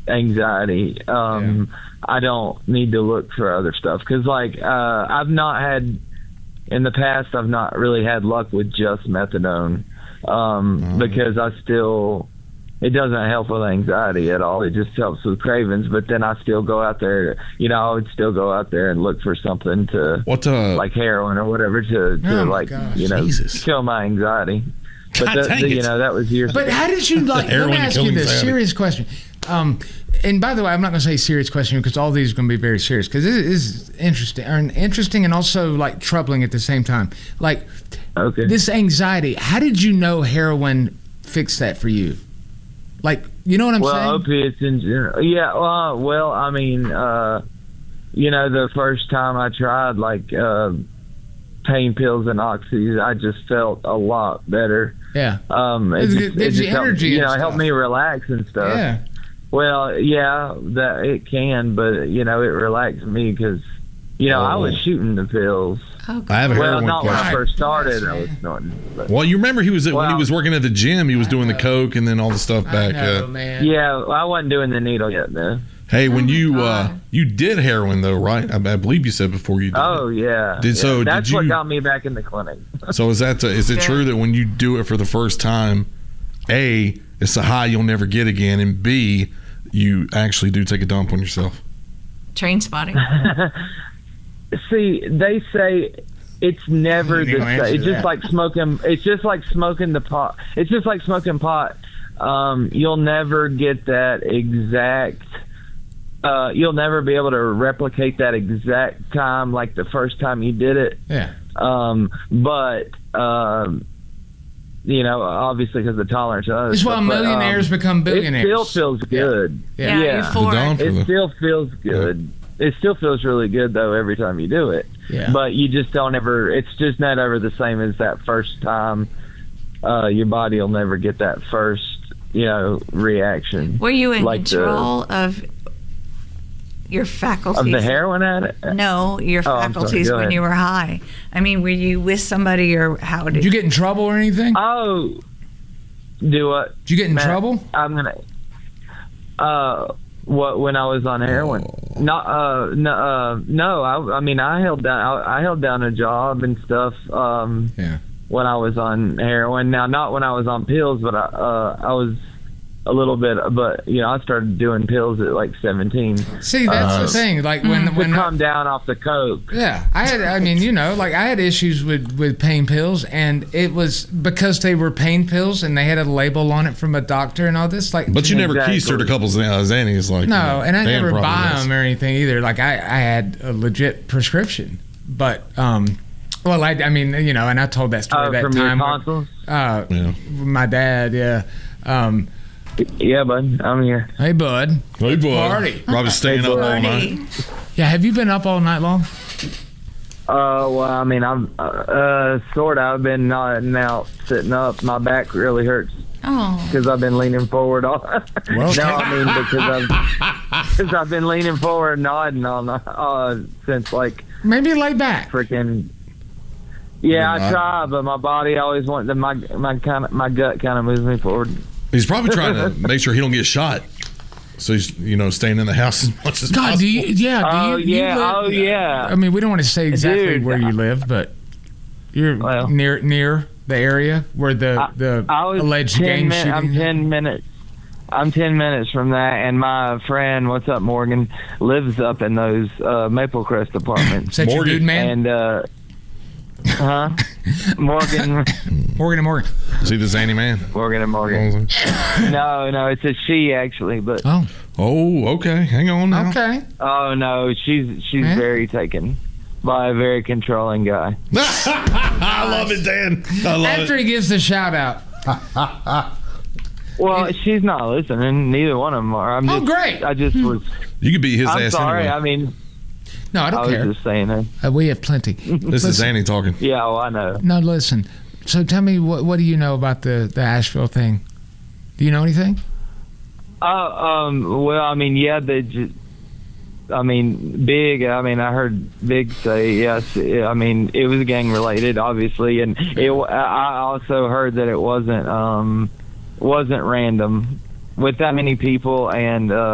anxiety. I don't need to look for other stuff because, like, I've not had in the past. I've not really had luck with just methadone because it doesn't help with anxiety at all. It just helps with cravings. But then I still go out there. I would still go out there and look for something like heroin or whatever to kill my anxiety. But that was years ago. But how did you let me ask you this serious question. And by the way, I'm not going to say serious question because all these are going to be very serious because it is interesting and also like troubling at the same time. Like this anxiety, how did you know heroin fixed that for you? Like, you know what I'm saying? Well, opiates in general. Yeah, well, I mean, the first time I tried like pain pills and oxys, I just felt a lot better. Yeah. It gives you energy. It helped me relax and stuff. Yeah. Well, yeah, that it can, but it relaxed me because I was shooting the pills. Oh, I have a heroin not when I question. first started. I was snorting. Well, you remember when he was working at the gym, he was doing the coke and then all the stuff back. Man. Yeah, I wasn't doing the needle yet, though. Hey, when you did heroin though, right? I believe you said before you did. Oh yeah. That's what got me back in the clinic. So is it true that when you do it for the first time, A, it's a high you'll never get again, and B, you actually do take a dump on yourself? Train spotting. See, they say it's never the same. It's just like smoking. It's just like smoking the pot. It's just like smoking pot. You'll never get that exact. You'll never be able to replicate that exact time like the first time you did it. Yeah. But obviously because the tolerance. That's why millionaires become billionaires. It still feels good. Yeah. It still feels good. It still feels really good though every time you do it. Yeah. But you just don't ever. It's just not ever the same as that first time. Your body will never get that first, reaction. Were you in control of your faculties? Of the heroin addict? No, your faculties when you were high. I mean, were you with somebody or how did you get in trouble or anything? Oh, do what? Did you get in trouble? I'm gonna. What when I was on heroin? No. I mean, I held down a job and stuff. When I was on heroin. Now, not when I was on pills, but I was a little bit. But I started doing pills at like 17. See, that's the thing. Like when to come down off the coke. Yeah, I had issues with pain pills, and it was because they were pain pills and they had a label on it from a doctor and all this. Like, but you never keistered a couple of Xannies, like no, and I never buy them or anything either. Like I had a legit prescription, but well, I mean, and I told that story that from time. Your tonsils? My dad, yeah. Yeah, bud, I'm here. Hey, bud. Hey, bud. Party. Probably staying up all night. Yeah, have you been up all night long? Well, I mean, I'm sort of. I've been nodding out, sitting up. My back really hurts. Oh. Because I've been leaning forward all. Because I've been leaning forward, nodding all since like. Maybe lay back. Freaking. Yeah, I try, but my body always wants my gut kind of moves me forward. He's probably trying to make sure he don't get shot. So he's, staying in the house as much as possible. Do you live? I mean, we don't want to say exactly where you live, but you're near the area where the alleged gang shooting. I'm 10 minutes. I'm 10 minutes from that, and my friend, what's up, Morgan, lives up in those Maple Crest apartments. Is that your dude, man? And Morgan. Morgan. Is he the zany man? Morgan. No, it's a she actually, but okay, hang on now. Okay. Oh no, she's very taken by a very controlling guy. I love it, Dan. After he gives the shout out. Well, she's not listening. Neither one of them are. Great. I just was. You could be his ass. I'm sorry. Anyway. I mean. No, I don't care. I was just saying that. We have plenty. This is Annie talking. Yeah, well, I know. No, listen. So tell me, what do you know about the Asheville thing? Do you know anything? Well, I mean, yeah, Big. I heard Big say yes. I mean, it was gang related, obviously, and I also heard that it wasn't random with that many people and.